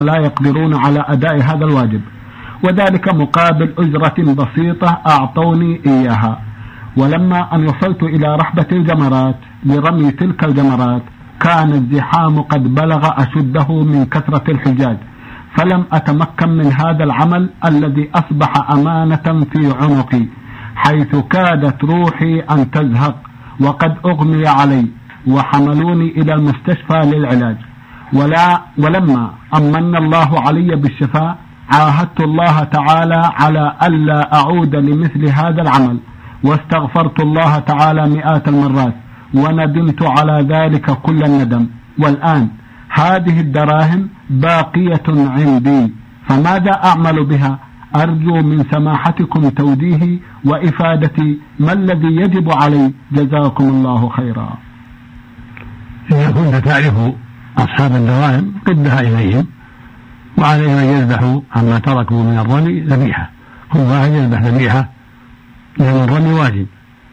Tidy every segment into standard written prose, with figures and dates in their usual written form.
لا يقدرون على أداء هذا الواجب، وذلك مقابل أجرة بسيطة أعطوني إياها. ولما أن وصلت إلى رحبة الجمرات لرمي تلك الجمرات كان الزحام قد بلغ أشده من كثرة الحجاج، فلم أتمكن من هذا العمل الذي أصبح أمانة في عنقي، حيث كادت روحي أن تزهق وقد أغمي علي، وحملوني إلى المستشفى للعلاج. ولما أمن الله علي بالشفاء عاهدت الله تعالى على ألا أعود لمثل هذا العمل، واستغفرت الله تعالى مئات المرات، وندمت على ذلك كل الندم. والآن هذه الدراهم باقية عندي، فماذا أعمل بها؟ أرجو من سماحتكم توجيهي وإفادتي ما الذي يجب علي، جزاكم الله خيرا. إذا كنت تعرف أصحاب الدراهم ردها إليهم، وعليهم أن يذبحوا عما تركوا من الرمي ذبيحة، كل واحد يذبح ذبيحة، لأن الرمي واجب،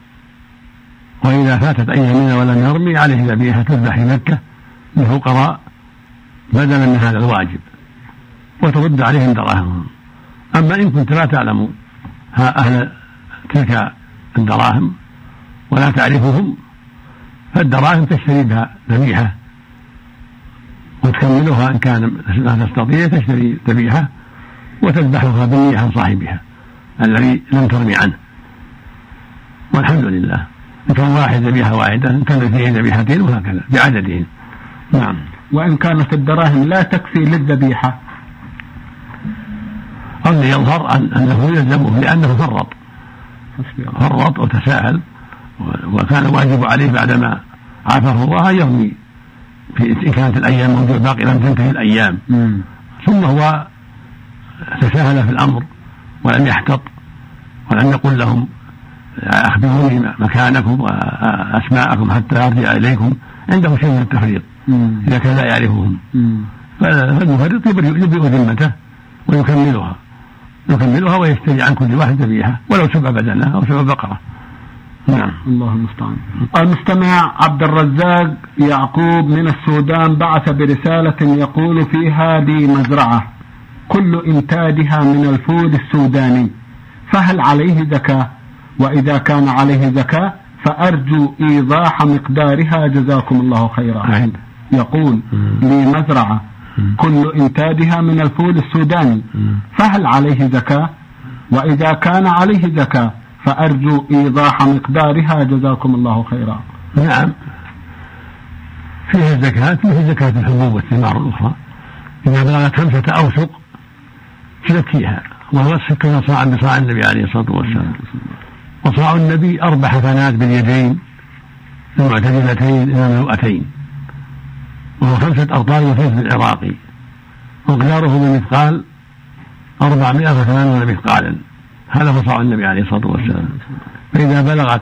وإذا فاتت أيامنا ولم يرمي عليه ذبيحة تذبح في مكة للفقراء بدلا من هذا الواجب، وترد عليهم دراهمهم. أما إن كنت لا تعلم أهل تلك الدراهم ولا تعرفهم، فالدراهم تشتري بها ذبيحة وتكملها، إن كان لا تستطيع تشتري ذبيحة وتذبحها بالنية عن صاحبها الذي لم ترمي عنه، والحمد لله. إن كان واحد ذبيحة واحدة، إن كان فيه ذبيحتين، وهكذا بعددهن. نعم. وإن كانت الدراهم لا تكفي للذبيحة، الذي يظهر أنه يلزمه لأنه فرط وتساهل، وكان واجب عليه بعدما عافاه الله يرمي إن كانت الأيام موجودة باقي لم تنتهي الأيام، ثم هو تساهل في الأمر ولم يحتط ولم يقل لهم أخبروني مكانكم وأسماءكم حتى أرجع إليكم، عنده شيء من التفريط إذا كان لا يعرفهم. فالمفرط يبرئ ذمته ويكملها ويشتري عن كل واحد ذبيحة ولو 7 بدنة أو 7 بقرة. نعم. الله المستعان. المستمع عبد الرزاق يعقوب من السودان بعث برسالة يقول فيها: لي مزرعة كل إنتاجها من الفول السوداني، فهل عليه زكاة؟ وإذا كان عليه زكاة فأرجو إيضاح مقدارها، جزاكم الله خيرا. يقول: لي مزرعة كل إنتاجها من الفول السوداني، فهل عليه زكاة؟ وإذا كان عليه زكاة فأرجو إيضاح مقدارها، جزاكم الله خيرا. نعم، فيها الزكاة مثل زكاة الحبوب والثمار الأخرى، إذا بلغت 5 أوسق تزكيها، وهو 60 صاعا بصاع النبي عليه الصلاة والسلام. وصاع النبي 4 حفنات باليدين المعتدلتين إلى المرؤتين، وهو 5 أرطال وثلث بالعراقي، ومقداره بمثقال 480 مثقالا، هذا هو صاع النبي عليه الصلاة والسلام. فإذا بلغت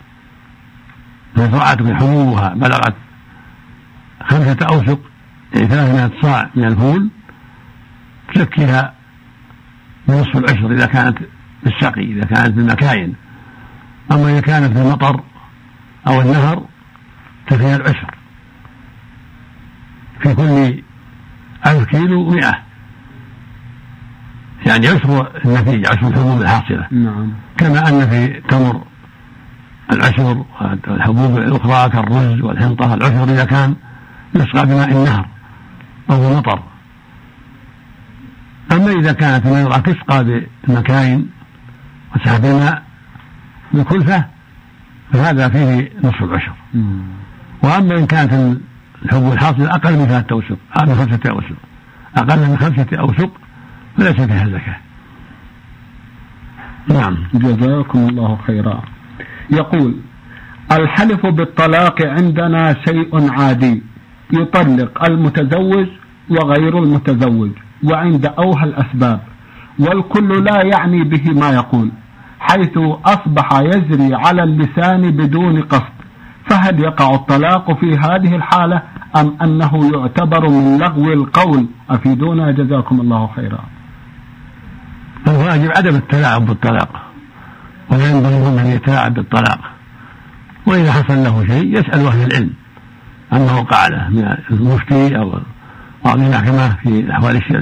مزرعة حبوبها بلغت 5 أوسق، يعني 300 صاع من الفول، تزكيها بنصف العشر إذا كانت بالسقي، إذا كانت بالمكاين. أما إذا كانت بالمطر أو النهر ففيها العشر، في كل 1000 كيلو 100، يعني عشر النتيجة، عشر الحبوب الحاصلة. نعم. كما أن في التمر العشر، والحبوب الأخرى كالرز والحنطة العشر إذا كان يسقى بماء النهر أو المطر. أما إذا كانت المزرعة تسقى بالمكاين وسحب الماء بكلفة فهذا فيه نصف العشر. وأما إن كانت الحبوب الحاصلة أقل من 3 أوسق، من 5 أوسق، أقل من 5 أوسق، فليس فيها زكاة. نعم. جزاكم الله خيرا. يقول: الحلف بالطلاق عندنا شيء عادي، يطلق المتزوج وغير المتزوج وعند أوهى الأسباب، والكل لا يعني به ما يقول، حيث أصبح يجري على اللسان بدون قصد، فهل يقع الطلاق في هذه الحالة أم أنه يعتبر من لغو القول؟ أفيدونا جزاكم الله خيرا. الواجب عدم التلاعب بالطلاق، ولا ينبغي أن يتلاعب بالطلاق، وإذا حصل له شيء يسأل أهل العلم عما وقع له من المفتي أو بعض المحكمة في الأحوال